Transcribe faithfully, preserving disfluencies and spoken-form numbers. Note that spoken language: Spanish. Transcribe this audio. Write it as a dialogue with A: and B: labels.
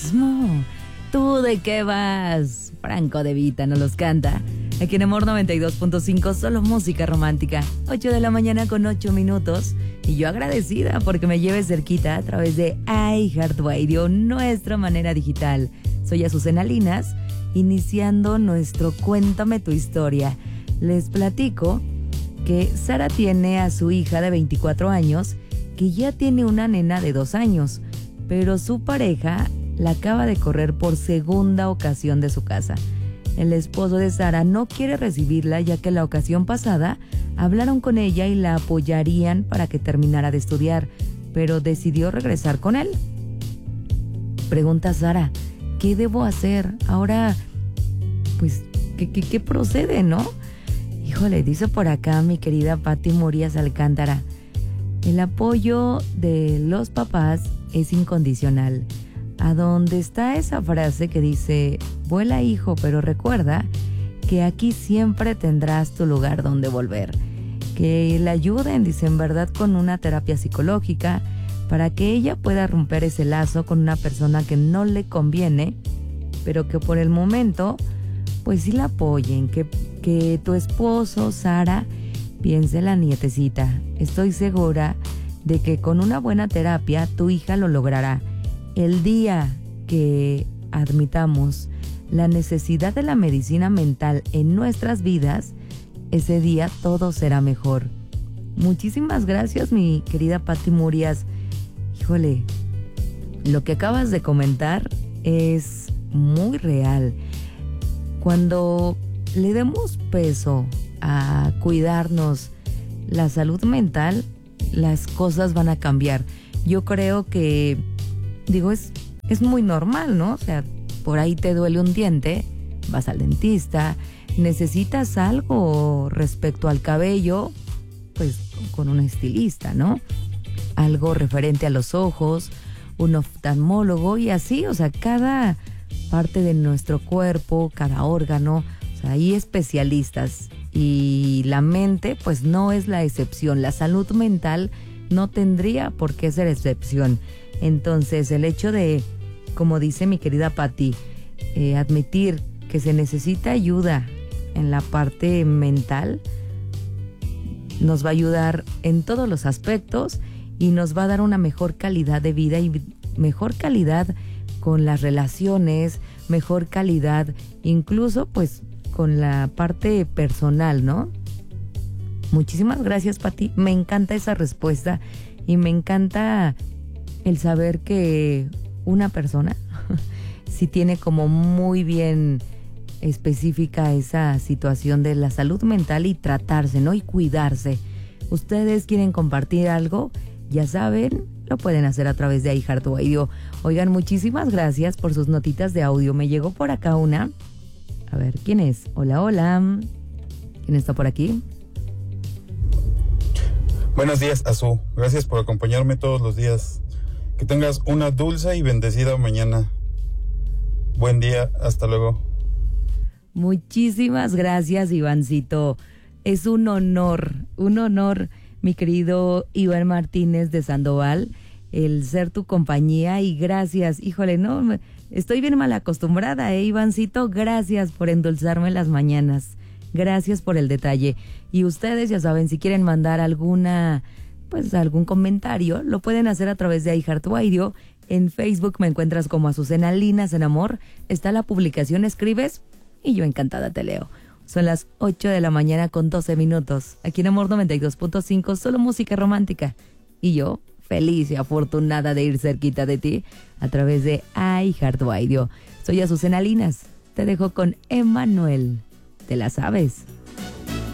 A: mismo. ¿Tú de qué vas? Franco De Vita nos los canta. Aquí en Amor noventa y dos punto cinco, solo música romántica. ocho de la mañana con ocho minutos. Y yo agradecida porque me lleves cerquita a través de iHeartRadio, nuestra manera digital. Soy Azucena Linas, iniciando nuestro Cuéntame tu historia. Les platico que Sara tiene a su hija de veinticuatro años, que ya tiene una nena de dos años, pero su pareja la acaba de correr por segunda ocasión de su casa. El esposo de Sara no quiere recibirla, ya que la ocasión pasada hablaron con ella y la apoyarían para que terminara de estudiar, pero decidió regresar con él. Pregunta Sara, ¿qué debo hacer? Ahora, pues, ¿qué, qué, qué procede, no? Híjole, dice por acá mi querida Pati Morías Alcántara, el apoyo de los papás es incondicional. A donde está esa frase que dice, vuela hijo, pero recuerda que aquí siempre tendrás tu lugar donde volver. Que la ayuden, dice, en verdad, con una terapia psicológica para que ella pueda romper ese lazo con una persona que no le conviene, pero que por el momento, pues sí la apoyen. Que, que tu esposo, Sara, piense en la nietecita. Estoy segura de que con una buena terapia tu hija lo logrará. El día que admitamos la necesidad de la medicina mental en nuestras vidas, ese día todo será mejor. Muchísimas gracias, mi querida Pati Murias. Híjole, lo que acabas de comentar es muy real. Cuando le demos peso a cuidarnos la salud mental, las cosas van a cambiar. Yo creo que Digo, es, es muy normal, ¿no? O sea, por ahí te duele un diente, vas al dentista, necesitas algo respecto al cabello, pues con un estilista, ¿no? Algo referente a los ojos, un oftalmólogo y así, o sea, cada parte de nuestro cuerpo, cada órgano, o sea, hay especialistas y la mente, pues no es la excepción. La salud mental no tendría por qué ser excepción. Entonces, el hecho de, como dice mi querida Patti, eh, admitir que se necesita ayuda en la parte mental, nos va a ayudar en todos los aspectos y nos va a dar una mejor calidad de vida y mejor calidad con las relaciones, mejor calidad incluso pues con la parte personal, ¿no? Muchísimas gracias, Patti. Me encanta esa respuesta y me encanta el saber que una persona sí tiene como muy bien específica esa situación de la salud mental y tratarse, ¿no? Y cuidarse. Ustedes quieren compartir algo, ya saben, lo pueden hacer a través de iHeartRadio. Oigan, muchísimas gracias por sus notitas de audio. Me llegó por acá una. A ver, ¿quién es? Hola, hola. ¿Quién está por aquí?
B: Buenos días, Azú. Gracias por acompañarme todos los días. Que tengas una dulce y bendecida mañana. Buen día, hasta luego.
A: Muchísimas gracias, Ivancito. Es un honor, un honor, mi querido Iván Martínez de Sandoval, el ser tu compañía y gracias. Híjole, no, estoy bien mal acostumbrada, ¿eh, Ivancito? Gracias por endulzarme las mañanas. Gracias por el detalle. Y ustedes ya saben, si quieren mandar alguna, pues algún comentario, lo pueden hacer a través de iHeartRadio. En Facebook me encuentras como Azucena Linas en Amor. Está la publicación, escribes y yo encantada te leo. Son las ocho de la mañana con doce minutos. Aquí en Amor noventa y dos punto cinco, solo música romántica. Y yo, feliz y afortunada de ir cerquita de ti a través de iHeartRadio. Soy Azucena Linas. Te dejo con Emanuel. ¿Te la sabes?